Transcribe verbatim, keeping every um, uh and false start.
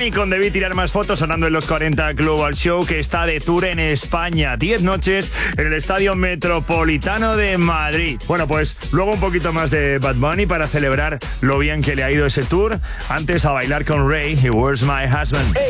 Bunny con Debí tirar más fotos sonando en los cuarenta Global Show, que está de tour en España. diez noches en el Estadio Metropolitano de Madrid. Bueno, pues luego un poquito más de Bad Bunny para celebrar lo bien que le ha ido ese tour. Antes a bailar con Ray y Where's My Husband.